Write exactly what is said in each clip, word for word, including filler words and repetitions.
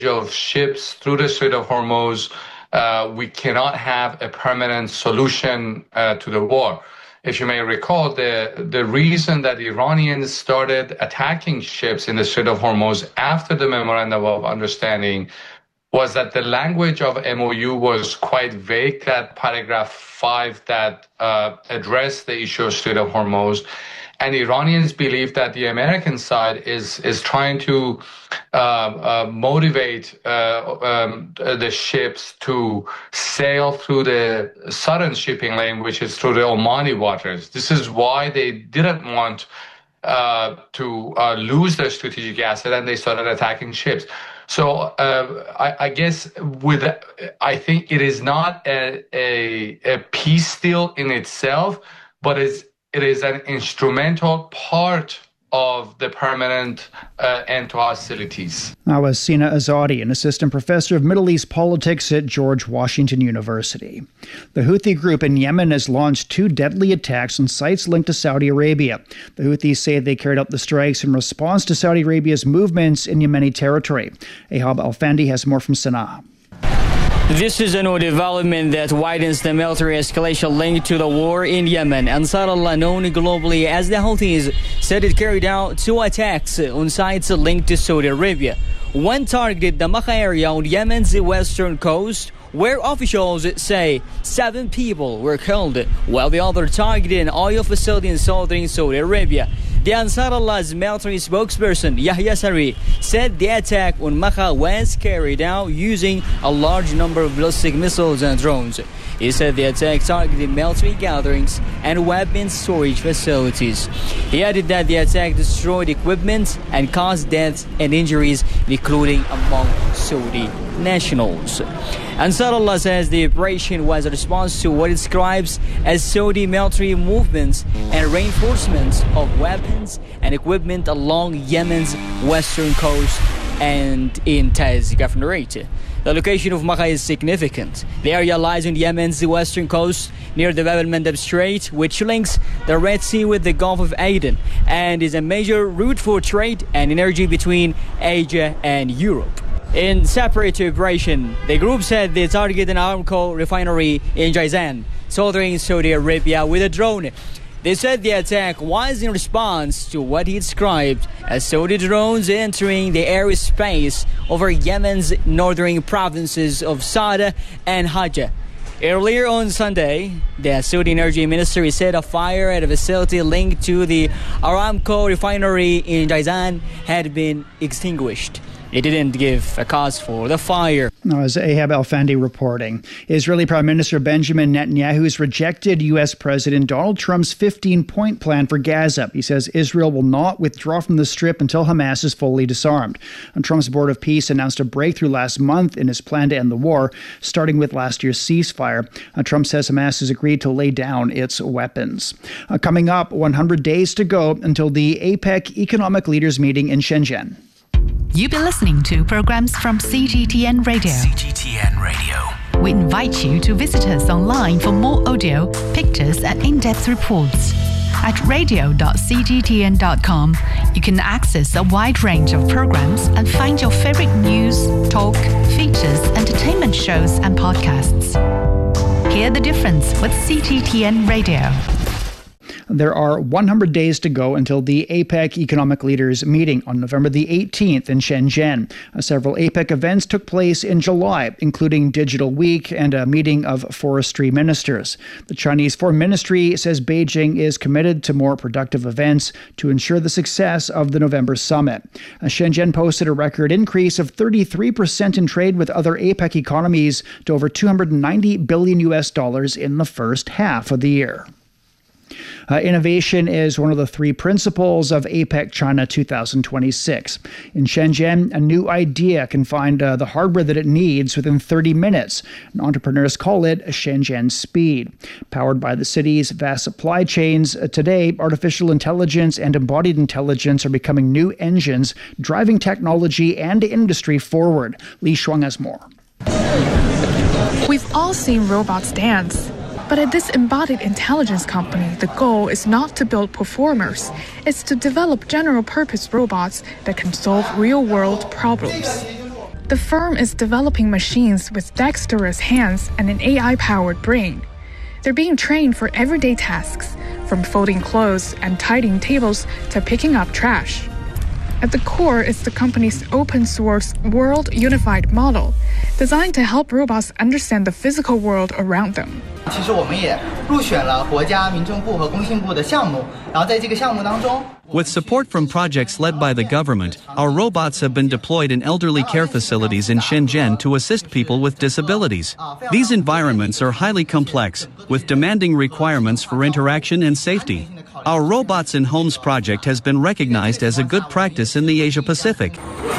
of ships through the Strait of Hormuz, uh, we cannot have a permanent solution uh, to the war. If you may recall, the, the reason that Iranians started attacking ships in the Strait of Hormuz after the Memorandum of Understanding was that the language of M O U was quite vague, that paragraph five that uh, addressed the issue of Strait of Hormuz. And Iranians believe that the American side is is trying to uh, uh, motivate uh, um, the ships to sail through the southern shipping lane, which is through the Omani waters. This is why they didn't want uh, to uh, lose their strategic asset, and they started attacking ships. So uh, I, I guess with I think it is not a, a, a peace deal in itself, but it's It is an instrumental part of the permanent uh, end to hostilities. That was Sina Azadi, an assistant professor of Middle East politics at George Washington University. The Houthi group in Yemen has launched two deadly attacks on sites linked to Saudi Arabia. The Houthis say they carried out the strikes in response to Saudi Arabia's movements in Yemeni territory. Ahab Alfandi has more from Sana'a. This is a new development that widens the military escalation linked to the war in Yemen. Ansar Allah, known globally as the Houthis, said it carried out two attacks on sites linked to Saudi Arabia. One targeted the Makka area on Yemen's western coast, where officials say seven people were killed, while the other targeted an oil facility in southern Saudi Arabia. The Ansar Allah's military spokesperson, Yahya Sari, said the attack on Makka was carried out using a large number of ballistic missiles and drones. He said the attack targeted military gatherings and weapons storage facilities. He added that the attack destroyed equipment and caused deaths and injuries, including among Saudi nationals. Ansar Allah says the operation was a response to what it describes as Saudi military movements and reinforcements of weapons and equipment along Yemen's western coast and in Taiz Governorate. The location of Makka is significant. The area lies on Yemen's western coast near the Bab el-Mandeb Strait, which links the Red Sea with the Gulf of Aden and is a major route for trade and energy between Asia and Europe. In separate operation, the group said they targeted an Aramco refinery in Jizan, southern Saudi Arabia, with a drone. They said the attack was in response to what he described as Saudi drones entering the airspace over Yemen's northern provinces of Sada and Hajjah. Earlier on Sunday, the Saudi Energy Ministry said a fire at a facility linked to the Aramco refinery in Jizan had been extinguished. It didn't give a cause for the fire. As Ahab Alfandi reporting, Israeli Prime Minister Benjamin Netanyahu has rejected U S President Donald Trump's fifteen-point plan for Gaza. He says Israel will not withdraw from the Strip until Hamas is fully disarmed. And Trump's Board of Peace announced a breakthrough last month in his plan to end the war, starting with last year's ceasefire. Uh, Trump says Hamas has agreed to lay down its weapons. Uh, coming up, one hundred days to go until the APEC Economic Leaders meeting in Shenzhen. You've been listening to programs from C G T N Radio. C G T N Radio. We invite you to visit us online for more audio, pictures, and in-depth reports. At radio dot c g t n dot com, you can access a wide range of programs and find your favorite news, talk, features, entertainment shows, and podcasts. Hear the difference with C G T N Radio. There are one hundred days to go until the APEC Economic Leaders meeting on November the eighteenth in Shenzhen. Uh, several APEC events took place in July, including Digital Week and a meeting of forestry ministers. The Chinese Foreign Ministry says Beijing is committed to more productive events to ensure the success of the November summit. Uh, Shenzhen posted a record increase of thirty-three percent in trade with other APEC economies to over two hundred ninety billion U S dollars in the first half of the year. Uh, innovation is one of the three principles of APEC China two thousand twenty-six. In Shenzhen, a new idea can find uh, the hardware that it needs within thirty minutes. And entrepreneurs call it Shenzhen Speed. Powered by the city's vast supply chains, uh, today, artificial intelligence and embodied intelligence are becoming new engines driving technology and industry forward. Li Shuang has more. We've all seen robots dance. But at this embodied intelligence company, the goal is not to build performers. It's to develop general-purpose robots that can solve real-world problems. The firm is developing machines with dexterous hands and an A I-powered brain. They're being trained for everyday tasks, from folding clothes and tidying tables to picking up trash. At the core is the company's open-source World Unified Model, designed to help robots understand the physical world around them. 其实我们也入选了国家民政部和工信部的项目，然后在这个项目当中。 With support from projects led by the government, our robots have been deployed in elderly care facilities in Shenzhen to assist people with disabilities. These environments are highly complex, with demanding requirements for interaction and safety. Our Robots in Homes project has been recognized as a good practice in the Asia-Pacific.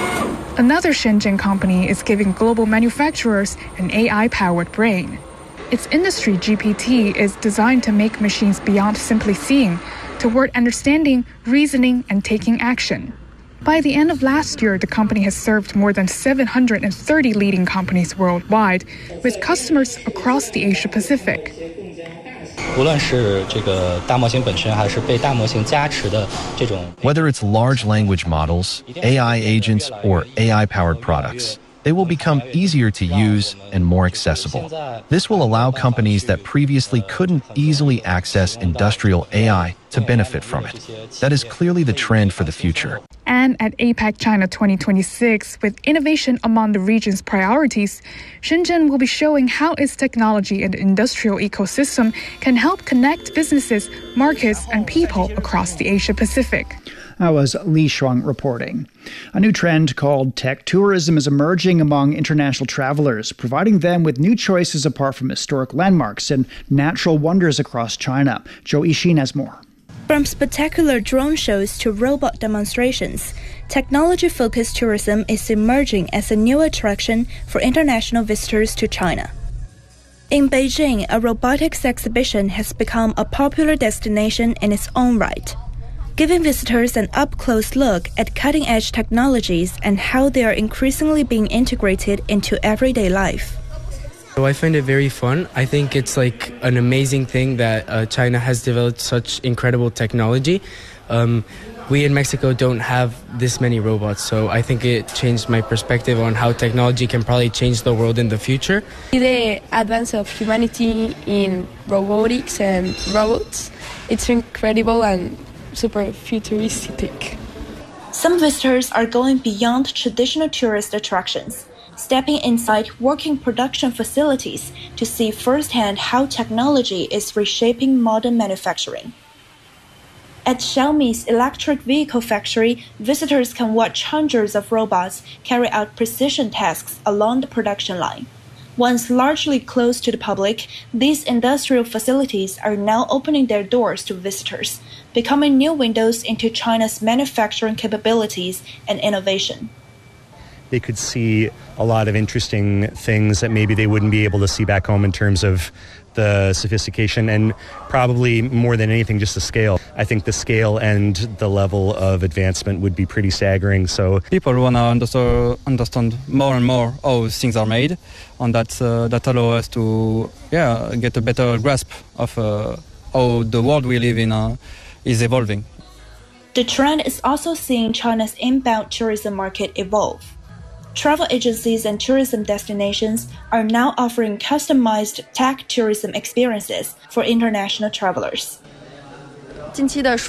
Another Shenzhen company is giving global manufacturers an A I-powered brain. Its industry G P T is designed to make machines beyond simply seeing, toward understanding, reasoning, and taking action. By the end of last year, the company has served more than seven hundred thirty leading companies worldwide, with customers across the Asia-Pacific. 无论是这个大模型本身，还是被大模型加持的这种。 Whether it's large language models, A I agents, or A I-powered products, they will become easier to use and more accessible. This will allow companies that previously couldn't easily access industrial A I to benefit from it. That is clearly the trend for the future. And at APEC China twenty twenty-six, with innovation among the region's priorities, Shenzhen will be showing how its technology and industrial ecosystem can help connect businesses, markets, and people across the Asia-Pacific. That was Li Shuang reporting. A new trend called tech tourism is emerging among international travelers, providing them with new choices apart from historic landmarks and natural wonders across China. Zhou Yixin has more. From spectacular drone shows to robot demonstrations, technology-focused tourism is emerging as a new attraction for international visitors to China. In Beijing, a robotics exhibition has become a popular destination in its own right, giving visitors an up-close look at cutting-edge technologies and how they are increasingly being integrated into everyday life. So I find it very fun. I think it's like an amazing thing that uh, China has developed such incredible technology. Um, we in Mexico don't have this many robots, so I think it changed my perspective on how technology can probably change the world in the future. The advance of humanity in robotics and robots, it's incredible and super futuristic. Some visitors are going beyond traditional tourist attractions, stepping inside working production facilities to see firsthand how technology is reshaping modern manufacturing. At Xiaomi's electric vehicle factory, visitors can watch hundreds of robots carry out precision tasks along the production line. Once largely closed to the public, these industrial facilities are now opening their doors to visitors, becoming new windows into China's manufacturing capabilities and innovation. They could see a lot of interesting things that maybe they wouldn't be able to see back home in terms of the sophistication and probably more than anything just the scale. I think the scale and the level of advancement would be pretty staggering. So people want to understand more and more how things are made, and that uh, that allows us to yeah get a better grasp of uh, how the world we live in uh, is evolving. The trend is also seeing China's inbound tourism market evolve. Travel agencies and tourism destinations are now offering customized tech tourism experiences for international travelers. We've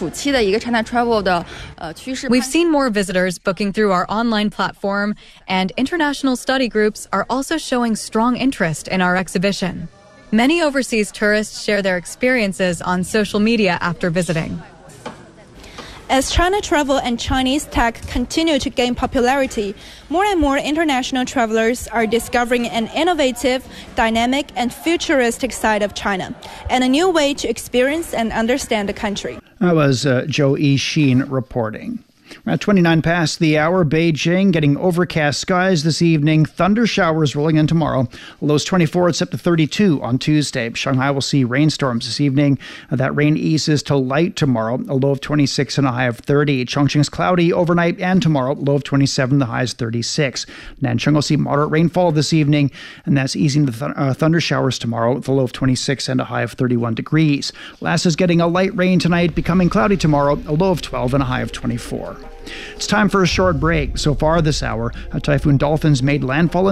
seen more visitors booking through our online platform, and international study groups are also showing strong interest in our exhibition. Many overseas tourists share their experiences on social media after visiting. As China travel and Chinese tech continue to gain popularity, more and more international travelers are discovering an innovative, dynamic, and futuristic side of China, and a new way to experience and understand the country. That was uh, Zhou Yixin reporting. We're at twenty-nine past the hour. Beijing getting overcast skies this evening. Thunder showers rolling in tomorrow. Lows twenty-four. It's up to thirty-two on Tuesday. Shanghai will see rainstorms this evening. Uh, that rain eases to light tomorrow. A low of twenty-six and a high of thirty. Chongqing's cloudy overnight and tomorrow. Low of twenty-seven. The high is thirty-six. Nanchang will see moderate rainfall this evening, and that's easing the th- uh, thunder showers tomorrow with a low of twenty-six and a high of thirty-one degrees. Lhasa is getting a light rain tonight, becoming cloudy tomorrow. A low of twelve and a high of twenty-four. It's time for a short break. So far this hour, a Typhoon Dolphins made landfall in